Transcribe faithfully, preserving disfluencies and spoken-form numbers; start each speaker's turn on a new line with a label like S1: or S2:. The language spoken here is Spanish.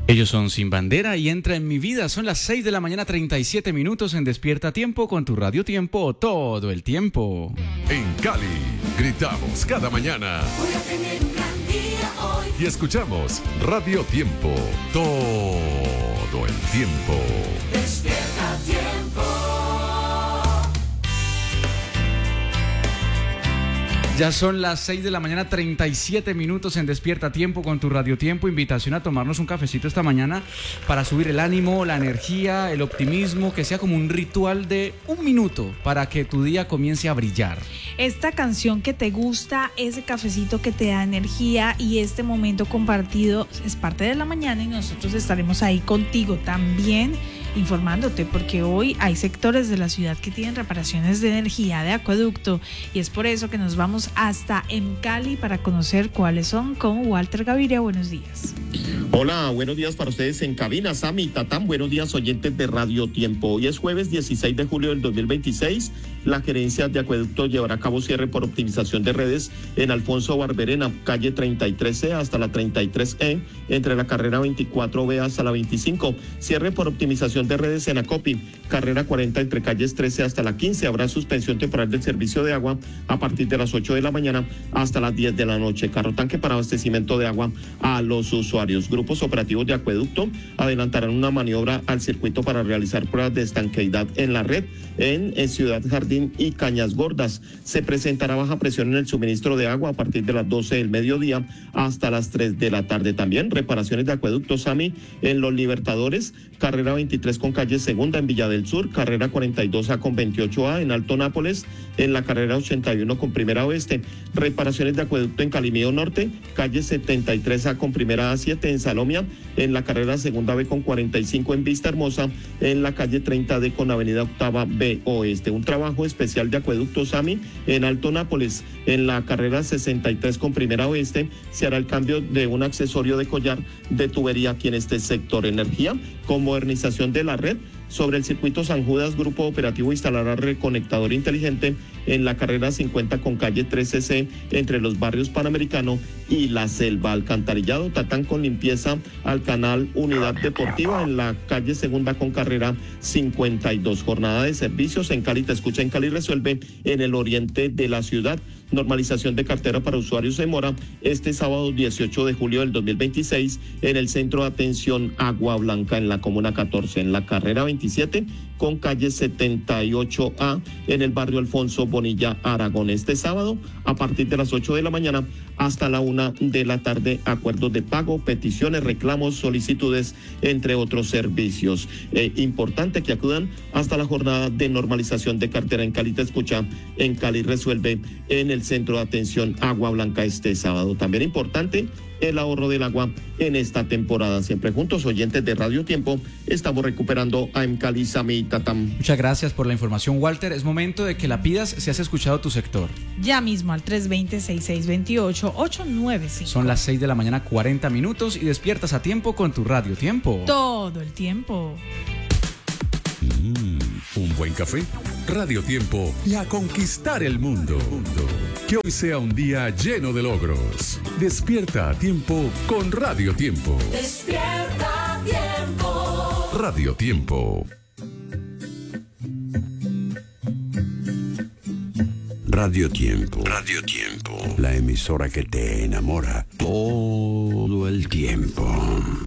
S1: Ellos son Sin Bandera y Entra en mi vida. Son las seis de la mañana, treinta y siete minutos en Despierta Tiempo con tu Radio Tiempo todo el tiempo.
S2: En Cali, gritamos cada mañana.
S3: Voy a tener un gran día hoy.
S2: Y escuchamos Radio Tiempo todo el tiempo.
S3: Despierta Tiempo.
S1: Ya son las seis de la mañana, treinta y siete minutos en Despierta Tiempo con tu Radio Tiempo. Invitación a tomarnos un cafecito esta mañana para subir el ánimo, la energía, el optimismo, que sea como un ritual de un minuto para que tu día comience a brillar.
S4: Esta canción que te gusta, ese cafecito que te da energía y este momento compartido es parte de la mañana y nosotros estaremos ahí contigo también informándote, porque hoy hay sectores de la ciudad que tienen reparaciones de energía, de acueducto, y es por eso que nos vamos hasta en Cali para conocer cuáles son con Walter Gaviria. Buenos días.
S5: Hola, buenos días para ustedes en cabina, Sami y Tatán. Buenos días, oyentes de Radio Tiempo. Hoy es jueves dieciséis de julio del dos mil veintiséis. La gerencia de acueducto llevará a cabo cierre por optimización de redes en Alfonso Barberena, calle treinta y tres C hasta la treinta y tres E, entre la carrera veinticuatro B hasta la veinticinco. Cierre por optimización de redes en Acopi, carrera cuarenta entre calles trece hasta la quince. Habrá suspensión temporal del servicio de agua a partir de las ocho de la mañana hasta las diez de la noche. Carro tanque para abastecimiento de agua a los usuarios. Grupos operativos de acueducto adelantarán una maniobra al circuito para realizar pruebas de estanqueidad en la red en, en Ciudad Jardín y Cañas Gordas. Se presentará baja presión en el suministro de agua a partir de las doce del mediodía hasta las tres de la tarde. También reparaciones de acueductos, Sami, en Los Libertadores, carrera veintitrés con calle Segunda en Villa del Sur, carrera cuarenta y dos A con veintiocho A en Alto Nápoles, en la carrera ochenta y uno con Primera Oeste. Reparaciones de acueducto en Calimío Norte, calle setenta y tres A con Primera A siete en Salomia, en la carrera Segunda B con cuarenta y cinco en Vista Hermosa, en la calle treinta D con Avenida Octava B Oeste. Un trabajo especial de acueducto, Sami, en Alto Nápoles, en la carrera sesenta y tres con Primera Oeste, se hará el cambio de un accesorio de collar de tubería aquí en este sector. Energía con modernización de la red. Sobre el circuito San Judas, Grupo Operativo instalará reconectador inteligente en la carrera cincuenta con calle trece C entre los barrios Panamericano y La Selva. Alcantarillado, Tatán con limpieza al canal Unidad Deportiva en la calle Segunda con carrera cincuenta y dos. Jornada de servicios en Cali Te Escucha, en Cali Resuelve, en el oriente de la ciudad. Normalización de cartera para usuarios en mora este sábado dieciocho de julio del dos mil veintiséis en el Centro de Atención Agua Blanca en la Comuna catorce, en la carrera veintisiete con calle setenta y ocho A en el barrio Alfonso Bonilla, Aragón. Este sábado a partir de las ocho de la mañana hasta la una de la tarde, acuerdos de pago, peticiones, reclamos, solicitudes, entre otros servicios. Eh, importante que acudan hasta la jornada de normalización de cartera en Cali Te Escucha, en Cali Resuelve, en el Centro de Atención Agua Blanca este sábado. También importante el ahorro del agua en esta temporada. Siempre juntos, oyentes de Radio Tiempo, estamos recuperando a Cali, Sami y Tatán.
S1: Muchas gracias por la información, Walter. Es momento de que la pidas si has escuchado tu sector.
S4: Ya mismo al tres dos cero, seis seis dos ocho, ocho nueve cinco.
S1: Son las seis de la mañana, cuarenta minutos y despiertas a tiempo con tu Radio Tiempo.
S4: Todo el tiempo.
S2: Mm, un buen café, Radio Tiempo y a conquistar el mundo. Que hoy sea un día lleno de logros. Despierta a tiempo con Radio Tiempo.
S3: Despierta Tiempo.
S2: Radio Tiempo.
S6: Radio Tiempo. Radio Tiempo. La emisora que te enamora todo el tiempo.